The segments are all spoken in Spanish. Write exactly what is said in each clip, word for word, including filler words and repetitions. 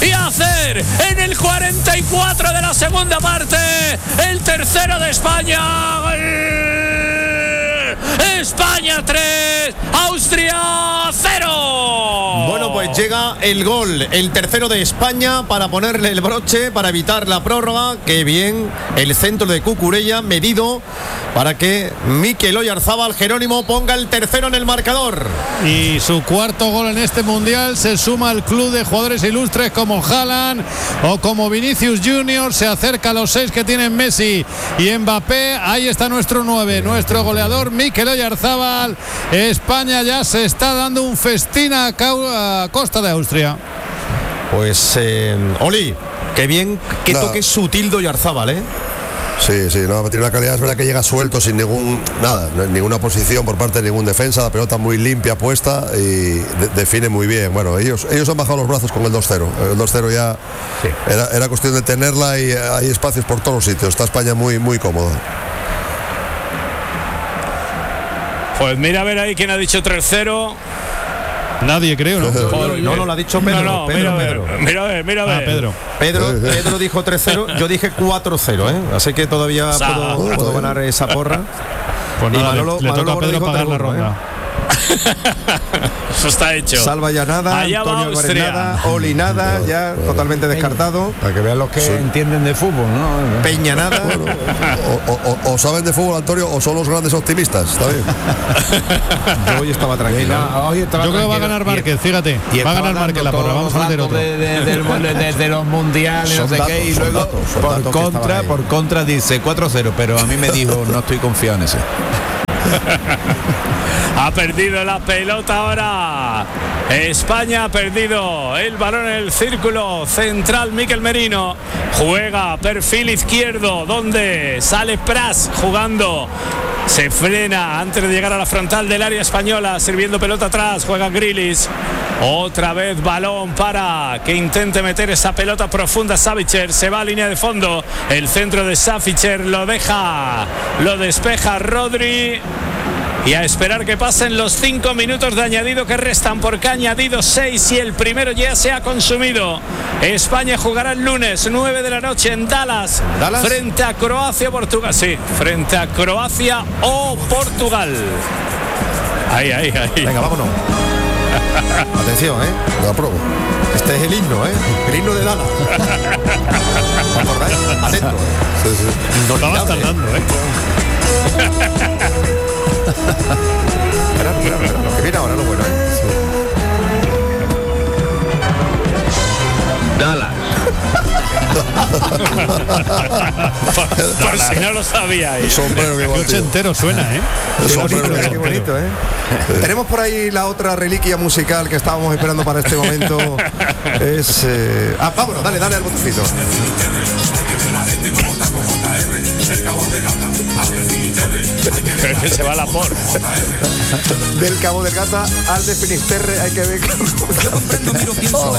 y hacer en el cuarenta y cuatro de la segunda parte el tercero de España. España tres, Austria cero. Bueno, pues llega el gol, el tercero de España, para ponerle el broche, para evitar la prórroga. Qué bien el centro de Cucurella, medido para que Mikel Oyarzábal, Jerónimo, ponga el tercero en el marcador. Y su cuarto gol en este mundial se suma al club de jugadores ilustres como Haaland o como Vinicius Junior. Se acerca a los seis que tienen Messi y Mbappé. Ahí está nuestro nueve, nuestro goleador Mikel Oyarzábal. España ya se está dando un festín a, a costa de Austria. Pues, eh, Oli, qué bien, qué no. toque sutil de Oyarzábal, ¿eh? Sí, sí, no, tiene una calidad, es verdad que llega suelto sin ningún, nada, ninguna posición por parte de ningún defensa, la pelota muy limpia puesta y de, define muy bien. Bueno, ellos ellos han bajado los brazos con el dos cero, el dos cero ya sí. era, era cuestión de tenerla y hay espacios por todos los sitios, está España muy, muy cómoda. Pues mira a ver ahí quién ha dicho tres cero. Nadie, creo, ¿no? No, no, no, lo ha dicho Pedro. No, no, Pedro, mira, Pedro. Mira a ver, mira a ver. Ah, Pedro. Pedro, Pedro dijo tres cero, yo dije cuatro cero, ¿eh? Así que todavía o sea, puedo, oh, puedo ganar esa porra. Pues nada, y Manolo, le, le Manolo toca a Pedro pagar la ronda. ¿eh? Eso está hecho. Salva ya nada, allá Antonio Álvarez nada, Oli nada, no, ya no, totalmente Peña, descartado. Para que vean los que sí. entienden de fútbol, ¿no? Peña nada. Bueno, o, o, o saben de fútbol, Antonio, o son los grandes optimistas. Está bien. Yo hoy estaba tranquilo. No, hoy estaba Yo creo tranquilo. que va a ganar Márquez, fíjate. Y va a ganar Márquez la porra. Vamos a meter otro. De, de, de, de, de, de los mundiales, no sé datos, qué, y luego datos, por contra, por contra dice cuatro cero, pero a mí me dijo no estoy confiado en ese. Ha perdido la pelota ahora. España ha perdido el balón en el círculo central. Mikel Merino juega perfil izquierdo, donde sale Pras jugando. Se frena antes de llegar a la frontal del área española, sirviendo pelota atrás. Juega Grealish. Otra vez balón para que intente meter esa pelota profunda. Savicer se va a línea de fondo. El centro de Savicer lo deja, lo despeja Rodri. Y a esperar que pasen los cinco minutos de añadido que restan, porque ha añadido seis y el primero ya se ha consumido. España jugará el lunes nueve de la noche en Dallas, Dallas. frente a Croacia o Portugal. Sí, frente a Croacia o Portugal. Ahí, ahí, ahí. Venga, vámonos. Atención, ¿eh? Lo apruebo. Este es el himno, ¿eh? El himno de Dallas. ¿Os acordáis? Atento, ¿eh? Sí, sí. No estabas tardando, ¿eh? Espera, espera, espera. Lo que viene ahora, lo bueno, ¿eh? Sí. Dallas. por, por si no lo sabíais. Sombrero que coche entero suena, ¿eh? Qué bonito, qué bonito, ¿eh? Sí. Tenemos por ahí la otra reliquia musical que estábamos esperando para este momento. Es... Eh... Ah, vámonos, dale, dale al botoncito. Pero que se va la por. Del Cabo de Gata al de Finisterre hay que ver. Oh,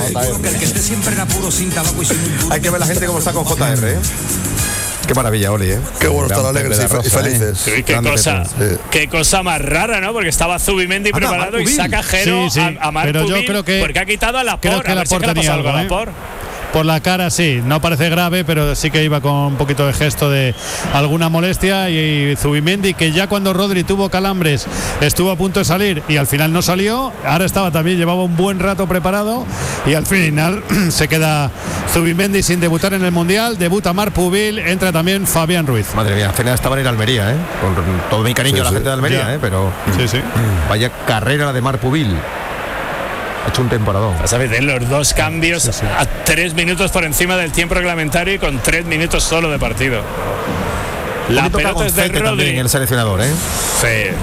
hay que ver la gente cómo está con J R, ¿eh? Qué maravilla, Oli, ¿eh? Qué bueno estar alegres y, y felices. Sí, qué, cosa, sí. qué cosa más rara, ¿no? Porque estaba Zubimendi ah, preparado y saca Jero sí, sí. a, a Marc Pero Pubil, yo creo que porque ha quitado a la creo por. Que a la ver si por le ha pasado algo algo, a ¿eh? la por. Por la cara sí, no parece grave, pero sí que iba con un poquito de gesto de alguna molestia. Y Zubimendi, que ya cuando Rodri tuvo calambres estuvo a punto de salir y al final no salió, ahora estaba también, llevaba un buen rato preparado y al final se queda Zubimendi sin debutar en el Mundial. Debuta Marc Pubil, entra también Fabián Ruiz. Madre mía, al final estaba en Almería, ¿eh? Con todo mi cariño sí, a la sí. gente de Almería, ya. ¿eh? Pero sí, sí. vaya carrera la de Marc Pubil. Ha hecho un temporadón. ¿Sabes? De los dos cambios sí, sí. a tres minutos por encima del tiempo reglamentario y con tres minutos solo de partido. La pelota es de Rodri. También el seleccionador, ¿eh? Sí.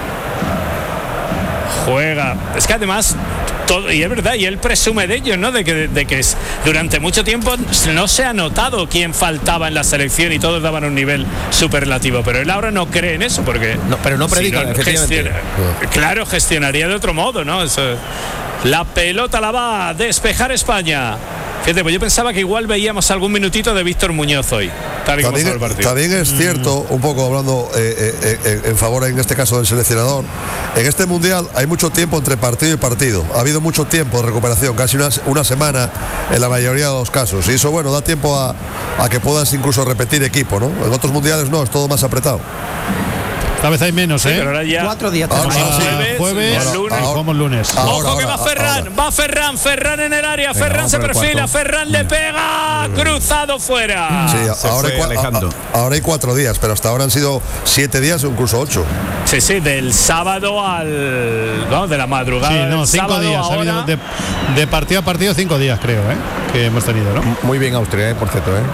Juega. Es que además, todo, y es verdad, y él presume de ello, ¿no? De que, de que durante mucho tiempo no se ha notado quién faltaba en la selección y todos daban un nivel superlativo. Pero él ahora no cree en eso, porque. No, pero no predica, si no, efectivamente. Gestiona, claro, gestionaría de otro modo, ¿no? Eso. La pelota la va a despejar España. Fíjate, pues yo pensaba que igual veíamos algún minutito de Víctor Muñoz hoy, tal y como También, estaba el partido. también es cierto, un poco hablando eh, eh, eh, en favor en este caso del seleccionador, en este mundial hay mucho tiempo entre partido y partido. Ha habido mucho tiempo de recuperación, casi una, una semana en la mayoría de los casos. Y eso, bueno, da tiempo a, a que puedas incluso repetir equipo, ¿no? En otros mundiales no, es todo más apretado. Esta vez hay menos, Sí, ¿eh? pero ahora ya Cuatro días Ahora tenemos. sí. jueves, jueves, el lunes. y jugamos lunes. Ahora, Ojo que ahora, va Ferran, ahora. va Ferran, Ferran en el área, Venga, Ferran vamos se por el perfila, cuarto. Ferran le pega, cruzado fuera. Sí, se ahora, fue hay cua- Alejandro. a- a- ahora hay cuatro días, pero hasta ahora han sido siete días o incluso ocho. Sí, sí, del sábado al... Vamos, de la madrugada Sí, no, del cinco sábado días. Ha ahora. habido de, de partido a partido, cinco días, creo, ¿eh? Que hemos tenido, ¿no? Muy bien Austria, ¿eh? Por cierto, ¿eh?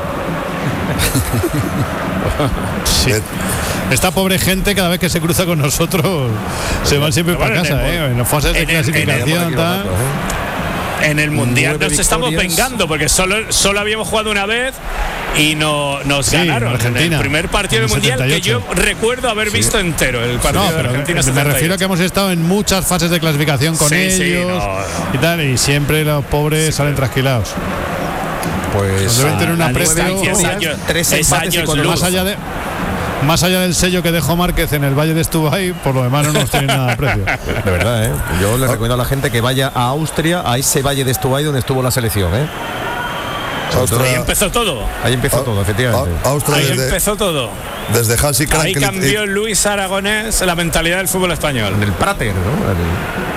Sí. Eh, Esta pobre gente, cada vez que se cruza con nosotros, se van siempre Pero para bueno, casa, en el- ¿eh? En las fases de en el- en el- clasificación, tal. En el Mundial Nueve nos estamos victorias. vengando porque solo, solo habíamos jugado una vez y no, nos Sí, ganaron. Argentina, en el primer partido en del el Mundial que yo setenta y ocho. recuerdo haber visto entero. El partido No, de pero Argentina me setenta y ocho. refiero a que hemos estado en muchas fases de clasificación con Sí, sí, ellos no. y tal, y siempre los pobres salen trasquilados. Pues Nos deben tener un La aprecio. distancia es Días, años- tres es empates y años cuatro luz. Más allá de más allá del sello que dejó Márquez en el Valle de Estubay, por lo demás no nos tienen nada de aprecio. De verdad, ¿eh? Yo le recomiendo a la gente que vaya a Austria, a ese valle de Estubay donde estuvo la selección, ¿eh? Austria- Ahí empezó todo. Ahí empezó Au- todo, efectivamente. Au- Austria Ahí desde, empezó todo. desde Hansi Ahí Krankel y- cambió Luis Aragonés la mentalidad del fútbol español. En el Prater, ¿no? El-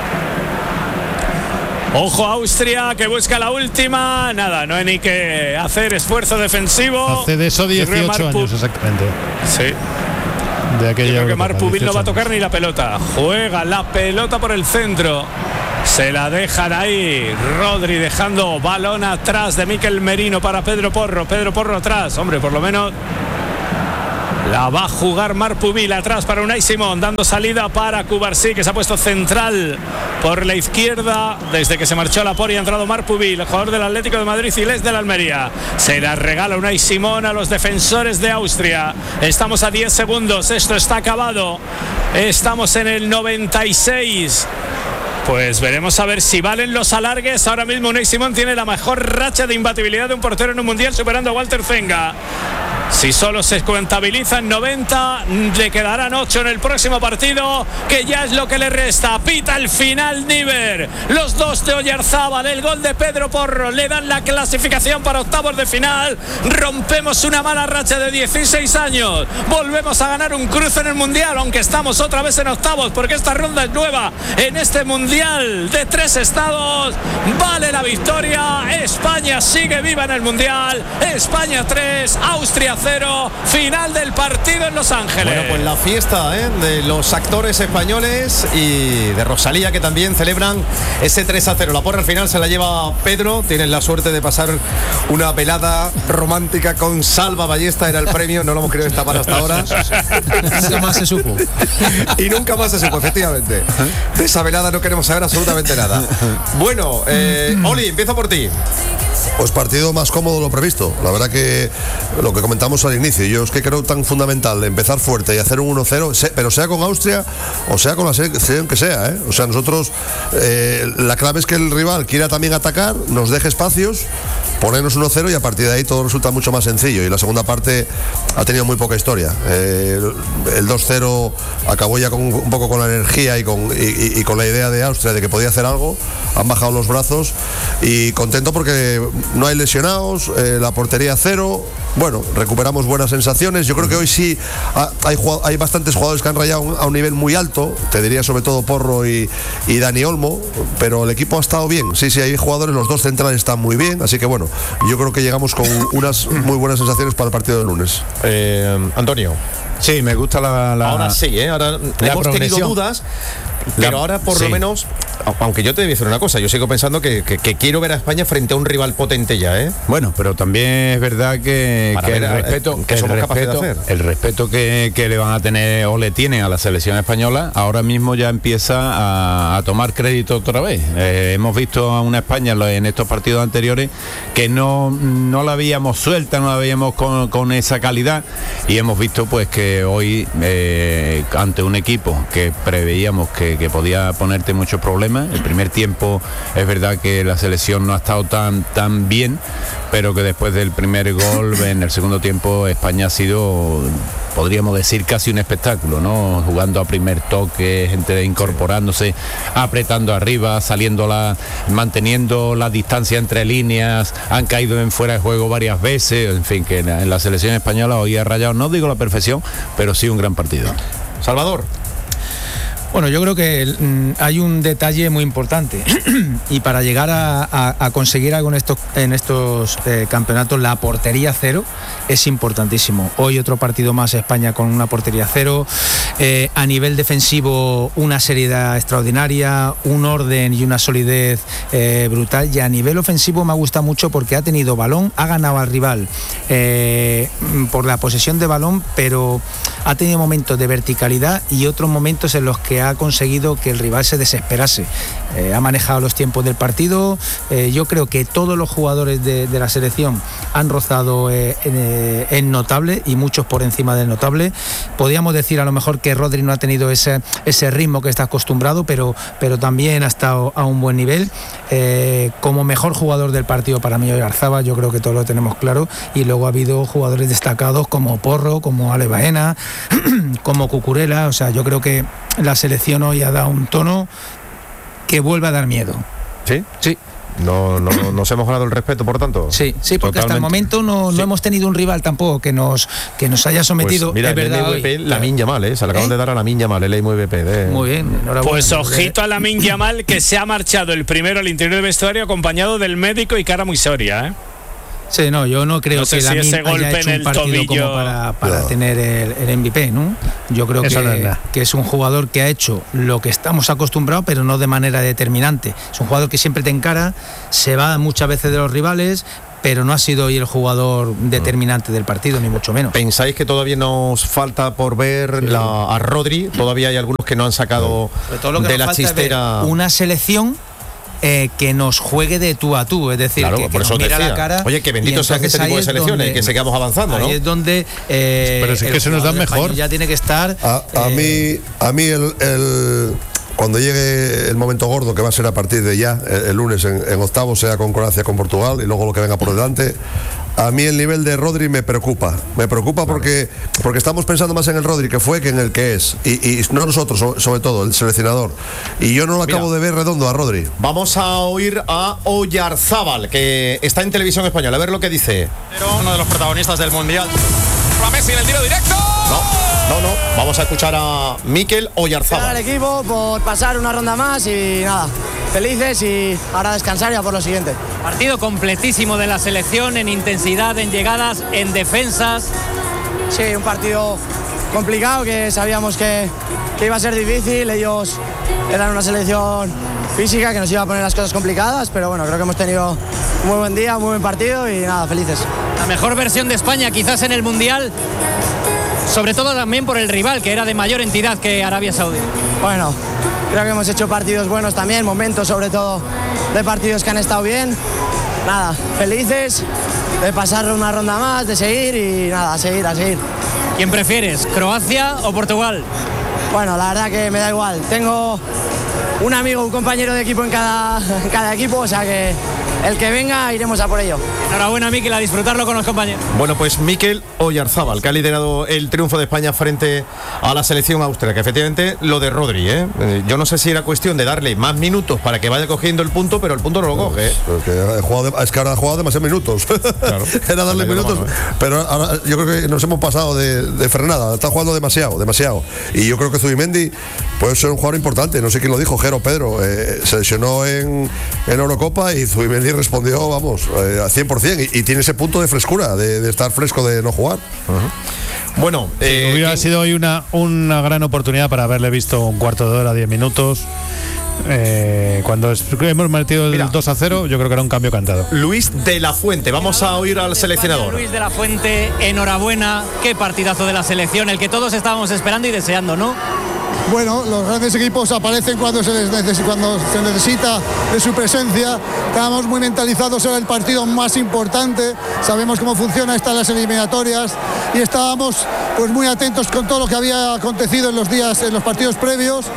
Ojo Austria que busca la última. Nada, no hay ni que hacer esfuerzo defensivo. Hace de eso Yo creo que dieciocho Marpu- años exactamente. Sí. De aquella Yo creo que Eurocopa, Marpubil no va a dieciocho tocar años. ni la pelota. Juega la pelota por el centro. Se la dejan ahí. Rodri dejando balón atrás de Mikel Merino para Pedro Porro. Pedro Porro atrás. Hombre, por lo menos la va a jugar Marpubil atrás para Unai Simón, dando salida para Cubarsí, que se ha puesto central por la izquierda. Desde que se marchó Laporte y ha entrado Marpubil, el jugador del Atlético de Madrid y Les de la Almería. Se la regala Unai Simón a los defensores de Austria. Estamos a diez segundos, esto está acabado. Estamos en el noventa y seis. Pues veremos a ver si valen los alargues. Ahora mismo Unai Simón tiene la mejor racha de imbatibilidad de un portero en un mundial, superando a Walter Zenga. Si solo se contabilizan noventa, le quedarán ocho en el próximo partido, que ya es lo que le resta. Pita el final Níver. Los dos de Oyarzábal, el gol de Pedro Porro, le dan la clasificación para octavos de final. Rompemos una mala racha de dieciséis años. Volvemos a ganar un cruce en el Mundial, aunque estamos otra vez en octavos, porque esta ronda es nueva en este Mundial de tres estados. Vale la victoria. España sigue viva en el Mundial. España tres, Austria cero. Final del partido en Los Ángeles. Bueno, pues la fiesta, ¿eh? De los actores españoles y de Rosalía, que también celebran ese tres a cero. La porra al final se la lleva Pedro. Tienes la suerte de pasar una velada romántica con Salva Ballesta, era el premio, no lo hemos querido destapar hasta ahora. Nunca más se supo. Y nunca más se supo, efectivamente. De esa velada no queremos saber absolutamente nada. Bueno, eh, Oli, empiezo por ti. Pues partido más cómodo de lo previsto. La verdad que lo que comentamos al inicio, yo es que creo tan fundamental empezar fuerte y hacer un uno cero, pero sea con Austria o sea con la selección que sea, ¿eh? O sea, nosotros, eh, la clave es que el rival quiera también atacar, nos deje espacios, ponernos uno cero y a partir de ahí todo resulta mucho más sencillo. Y la segunda parte ha tenido muy poca historia. Eh, el, el dos cero acabó ya con, un poco con la energía y con, y, y, y con la idea de Austria de que podía hacer algo. Han bajado los brazos y contento porque no hay lesionados, eh, la portería cero. Bueno, recuperamos buenas sensaciones. Yo creo que hoy sí ha, hay, hay bastantes jugadores que han rayado un, a un nivel muy alto. Te diría sobre todo Porro y, y Dani Olmo, pero el equipo ha estado bien. Sí, sí, hay jugadores, los dos centrales están muy bien. Así que bueno, yo creo que llegamos con unas muy buenas sensaciones para el partido del lunes. Eh, Antonio. Sí, me gusta la... la Ahora sí, ¿eh? Ahora hemos tenido progresión. dudas, pero La- ahora por sí. lo menos, aunque yo te voy a decir una cosa, yo sigo pensando que, que, que quiero ver a España frente a un rival potente ya, ¿eh? Bueno, pero también es verdad que, Para que ver el a- respeto, qué el somos capaces de respeto, hacer. el respeto que, que le van a tener o le tienen a la selección española, ahora mismo ya empieza a, a tomar crédito otra vez. Eh, hemos visto a una España en lo- en estos partidos anteriores que no, no la veíamos suelta, no la veíamos con, con esa calidad, y hemos visto pues que hoy eh, ante un equipo que preveíamos que que, que podía ponerte muchos problemas. El primer tiempo es verdad que la selección no ha estado tan, tan bien, pero que después del primer gol, en el segundo tiempo, España ha sido, podríamos decir, casi un espectáculo, ¿no? Jugando a primer toque, gente incorporándose, apretando arriba, saliendo la, manteniendo la distancia entre líneas, han caído en fuera de juego varias veces, en fin, que en la, en la selección española hoy ha rayado, no digo la perfección, pero sí un gran partido. Salvador. Bueno, yo creo que mm, hay un detalle muy importante y para llegar a, a, a conseguir algo en estos, en estos eh, campeonatos, la portería cero es importantísimo. Hoy otro partido más España con una portería cero, eh, a nivel defensivo una seriedad extraordinaria, un orden y una solidez eh, brutal, y a nivel ofensivo me gusta mucho porque ha tenido balón, ha ganado al rival eh, por la posesión de balón, pero ha tenido momentos de verticalidad y otros momentos en los que ha conseguido que el rival se desesperase. Eh, ha manejado los tiempos del partido. Eh, yo creo que todos los jugadores de, de la selección han rozado eh, en, eh, en notable y muchos por encima del notable. Podríamos decir a lo mejor que Rodri no ha tenido ese, ese ritmo que está acostumbrado, pero, pero también ha estado a un buen nivel. Eh, como mejor jugador del partido para mí Oyarzábal, yo creo que todos lo tenemos claro, y luego ha habido jugadores destacados como Porro, como Ale Baena, como Cucurella. O sea, yo creo que la selección hoy ha dado un tono que vuelve a dar miedo. ¿Sí? Sí. No, no nos hemos ganado el respeto, por tanto. Sí, sí, porque Totalmente. hasta el momento no, no sí. hemos tenido un rival tampoco que nos que nos haya sometido. Pues mira, es verdad, el M V P, hoy. Lamine Yamal, ¿eh? Se le acaban ¿Eh? de dar a Lamine Yamal, el M V P. De... Muy bien, enhorabuena. Pues ojito a Lamine Yamal, que se ha marchado el primero al interior del vestuario acompañado del médico y cara muy soria, ¿eh? Sí, no, yo no creo No sé que si Lamine ese golpe haya hecho en un el partido tobillo- como para, para No. tener el, el M V P, ¿no? Yo creo Eso que, no es nada. que es un jugador que ha hecho lo que estamos acostumbrados, pero no de manera determinante. Es un jugador que siempre te encara, se va muchas veces de los rivales, pero no ha sido hoy el jugador determinante del partido, ni mucho menos. ¿Pensáis que todavía nos falta por ver la, a Rodri? Todavía hay algunos que no han sacado Sobre todo lo que de nos la falta es ver chistera. una selección eh, que nos juegue de tú a tú, es decir, Claro, que, que por nos eso mira decía. la cara. Oye, que bendito y sea que este entonces tipo de ahí es selecciones donde- y que sigamos avanzando, ¿no? Ahí es donde eh, Pero es que el se nos dan jugador mejor. español ya tiene que estar. A, a eh, mí, a mí el, el- cuando llegue el momento gordo, que va a ser a partir de ya, el, el lunes en, en octavos, sea con Croacia, con Portugal, y luego lo que venga por delante, a mí el nivel de Rodri me preocupa. Me preocupa porque, porque estamos pensando más en el Rodri que fue que en el que es. Y, y no nosotros, sobre, sobre todo, el seleccionador. Y yo no lo acabo Mira. de ver redondo a Rodri. Vamos a oír a Oyarzábal, que está en televisión española. A ver lo que dice. Uno de los protagonistas del Mundial. A Messi en el tiro directo. No, no, no. Vamos a escuchar a Mikel Al Oyarzábal. equipo por pasar una ronda más y nada, felices y ahora descansar ya por lo siguiente. Partido completísimo de la selección en intensidad, en llegadas, en defensas. Sí, un partido complicado que sabíamos que, que iba a ser difícil. Ellos eran una selección física que nos iba a poner las cosas complicadas, pero bueno, creo que hemos tenido un muy buen día, un muy buen partido y nada, felices. La mejor versión de España quizás en el Mundial, sobre todo también por el rival, que era de mayor entidad que Arabia Saudí. Bueno, creo que hemos hecho partidos buenos también, momentos sobre todo de partidos que han estado bien. Nada, felices de pasar una ronda más, de seguir y nada, a seguir, a seguir. ¿Quién prefieres, Croacia o Portugal? Bueno, la verdad que me da igual. Tengo un amigo, un compañero de equipo en cada, en cada equipo, o sea que el que venga iremos a por ello. Enhorabuena, Mikel, a disfrutarlo con los compañeros. Bueno, pues Mikel Oyarzábal, que ha liderado el triunfo de España frente a la selección austríaca. Efectivamente, lo de Rodri, ¿eh? Eh, Yo no sé si era cuestión de darle más minutos para que vaya cogiendo el punto, pero el punto no lo coge, ¿eh? Porque ha jugado de- es que ahora ha jugado demasiados minutos. Claro. Era darle Le dio la minutos. mano, ¿eh? Pero ahora yo creo que nos hemos pasado de, de frenada. Está jugando demasiado, demasiado. Y yo creo que Zubimendi puede ser un jugador importante. No sé quién lo dijo, Jero Pedro. Eh, se lesionó en, en Eurocopa y Zubimendi respondió, vamos, eh, al cien por ciento. Y, y tiene ese punto de frescura, de, de estar fresco de no jugar. Bueno, eh, Hubiera ¿quién- sido hoy una, una gran oportunidad para haberle visto un cuarto de hora, diez minutos. Eh, cuando es- hemos metido el Mira. dos a cero, yo creo que era un cambio cantado. Luis de la Fuente. Vamos a oír al seleccionador. Luis de la Fuente, enhorabuena. Qué partidazo de la selección, el que todos estábamos esperando y deseando, ¿no? Bueno, los grandes equipos aparecen cuando se, les necesi- cuando se necesita de su presencia. Estábamos muy mentalizados, era el partido más importante. Sabemos cómo funciona estas las eliminatorias y estábamos pues muy atentos con todo lo que había acontecido en los días, en los partidos previos.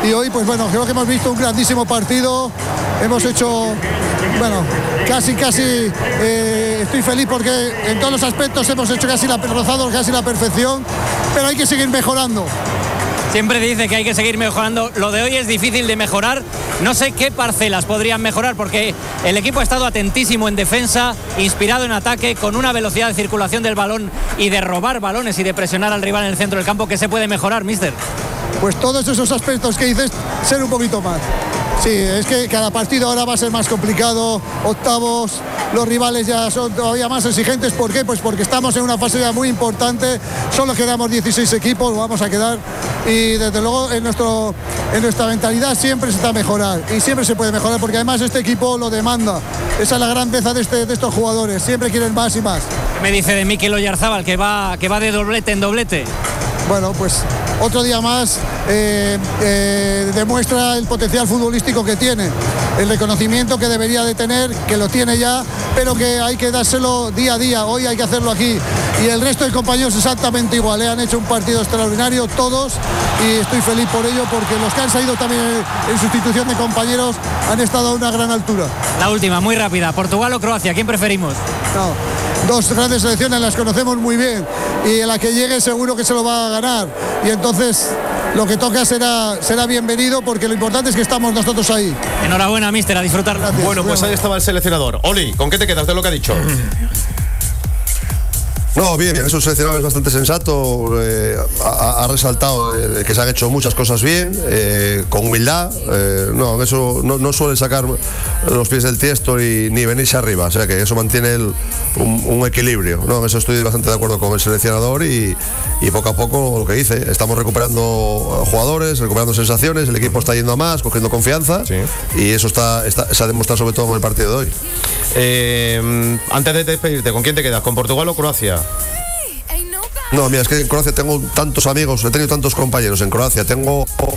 y hoy pues bueno, creo que hemos visto un grandísimo partido, hemos hecho, bueno, casi casi eh, estoy feliz porque en todos los aspectos hemos hecho casi la, rozado casi la perfección, pero hay que seguir mejorando. Siempre dice que hay que seguir mejorando. Lo de hoy es difícil de mejorar. No sé qué parcelas podrían mejorar porque el equipo ha estado atentísimo en defensa, inspirado en ataque, con una velocidad de circulación del balón y de robar balones y de presionar al rival en el centro del campo. ¿Qué se puede mejorar, míster? Pues todos esos aspectos que dices, ser un poquito más. Sí, es que cada partido ahora va a ser más complicado, octavos, los rivales ya son todavía más exigentes. ¿Por qué? Pues porque estamos en una fase ya muy importante, solo quedamos dieciséis equipos, vamos a quedar, y desde luego en, nuestro, en nuestra mentalidad siempre se está a mejorar, y siempre se puede mejorar, porque además este equipo lo demanda. Esa es la grandeza de, este, de estos jugadores, siempre quieren más y más. Me dice de Mikel Oyarzábal que va, que va de doblete en doblete. Bueno, pues otro día más eh, eh, demuestra el potencial futbolístico que tiene, el reconocimiento que debería de tener, que lo tiene ya, pero que hay que dárselo día a día. Hoy hay que hacerlo aquí, y el resto de compañeros exactamente igual, ¿eh? Han hecho un partido extraordinario todos, y estoy feliz por ello, porque los que han salido también en, en sustitución de compañeros han estado a una gran altura. La última, muy rápida, ¿Portugal o Croacia? ¿Quién preferimos? No, dos grandes selecciones, las conocemos muy bien, y en la que llegue seguro que se lo va a ganar, y entonces lo que toca será, será bienvenido, porque lo importante es que estamos nosotros ahí. Enhorabuena, míster, a disfrutar. Gracias. Bueno, pues ahí estaba el seleccionador. Oli, ¿con qué te quedas de lo que ha dicho? No, bien, es un seleccionador bastante sensato, eh, ha, ha resaltado eh, que se han hecho muchas cosas bien, eh, con humildad, eh, no, eso no, no suele sacar los pies del tiesto y, ni venirse arriba, o sea que eso mantiene el, un, un equilibrio, no, en eso estoy bastante de acuerdo con el seleccionador, y, y poco a poco lo que dice, estamos recuperando jugadores, recuperando sensaciones, el equipo está yendo a más, cogiendo confianza, sí. Y eso está, está, se ha demostrado sobre todo en el partido de hoy. Eh, antes de despedirte, ¿con quién te quedas? ¿Con Portugal o Croacia? No, mira, es que en Croacia tengo tantos amigos, he tenido tantos compañeros en Croacia, tengo